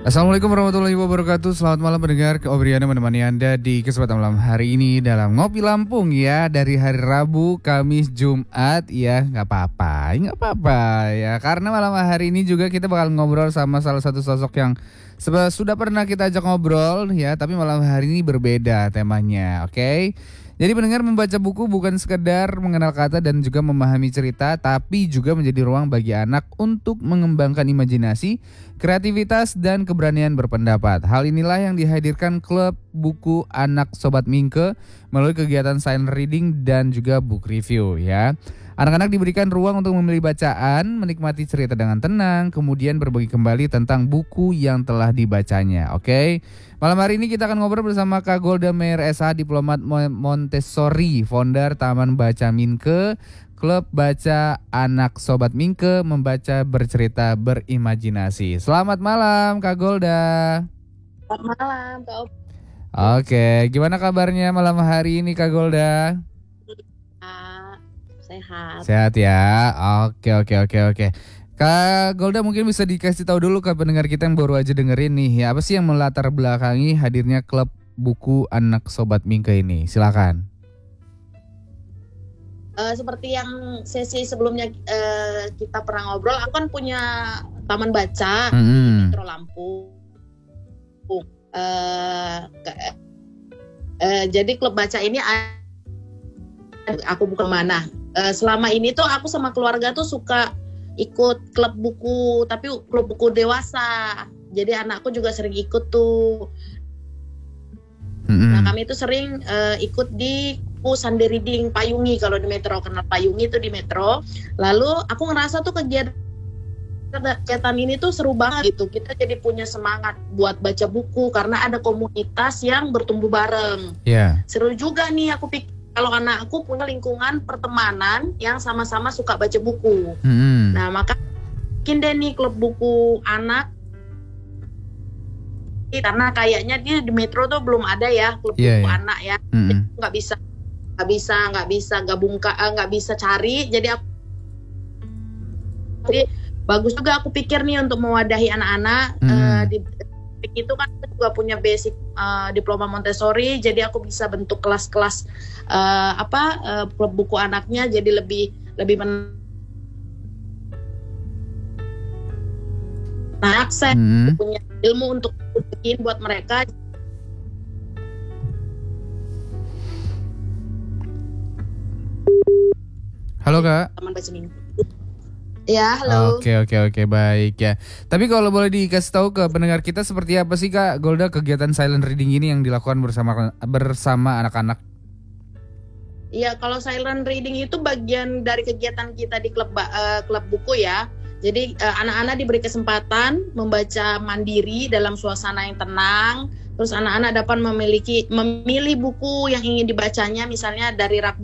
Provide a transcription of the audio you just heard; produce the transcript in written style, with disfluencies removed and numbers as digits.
Assalamualaikum warahmatullahi wabarakatuh. Selamat malam pendengar, Obriana menemani Anda di kesempatan malam hari ini dalam Ngopi Lampung ya. Dari hari Rabu, Kamis, Jumat ya, nggak apa-apa ya. Karena malam hari ini juga kita bakal ngobrol sama salah satu sosok yang sudah pernah kita ajak ngobrol ya. Tapi malam hari ini berbeda temanya, oke? Jadi pendengar, membaca buku bukan sekedar mengenal kata dan juga memahami cerita, tapi juga menjadi ruang bagi anak untuk mengembangkan imajinasi, kreativitas, dan keberanian berpendapat. Hal inilah yang dihadirkan Klub Buku Anak Sobat Mingke melalui kegiatan silent reading dan juga book review ya. Anak-anak diberikan ruang untuk memilih bacaan, menikmati cerita dengan tenang, kemudian berbagi kembali tentang buku yang telah dibacanya. Oke. Malam hari ini kita akan ngobrol bersama Kak Golda Meir SH, diplomat Montessori, founder Taman Baca Mingke, Klub Baca Anak Sobat Mingke, membaca, bercerita, berimajinasi. Selamat malam Kak Golda. Selamat malam Kak Op. Oke, gimana kabarnya malam hari ini Kak Golda? Sehat. Sehat ya. Oke. Kak Golda, mungkin bisa dikasih tahu dulu ke pendengar kita yang baru aja dengerin nih ya, apa sih yang melatar belakangi hadirnya Klub Buku Anak Sobat Mingke ini? Silakan. Seperti yang sesi sebelumnya kita pernah ngobrol, aku kan punya taman baca di Metro Lampung. Jadi klub baca ini aku bukan mana. Selama ini tuh aku sama keluarga tuh suka ikut klub buku, tapi klub buku dewasa. Jadi anakku juga sering ikut tuh. Nah kami itu sering ikut di Sunday Reading Payungi, kalau di Metro, kenal Payungi itu di Metro. Lalu aku ngerasa tuh kegiatan ini tuh seru banget gitu. Kita jadi punya semangat buat baca buku karena ada komunitas yang bertumbuh bareng. Seru juga nih, aku pikir kalau anakku punya lingkungan pertemanan yang sama-sama suka baca buku. Nah maka bikin deh nih klub buku anak, karena kayaknya di Metro tuh belum ada ya klub buku anak ya. Nggak bisa cari. Jadi bagus juga aku pikir nih untuk mewadahi anak-anak. Itu kan juga punya basic diploma Montessori, jadi aku bisa bentuk kelas-kelas klub buku anaknya jadi lebih akses punya ilmu untuk bikin buat mereka. Halo Kak. Taman Baca Mingke. Ya, halo. Oke, baik ya. Tapi kalau boleh dikasih tahu ke pendengar kita, seperti apa sih Kak Golda kegiatan silent reading ini yang dilakukan bersama anak-anak? Iya, kalau silent reading itu bagian dari kegiatan kita di klub buku ya. Jadi anak-anak diberi kesempatan membaca mandiri dalam suasana yang tenang. Terus anak-anak dapat memilih buku yang ingin dibacanya, misalnya dari rak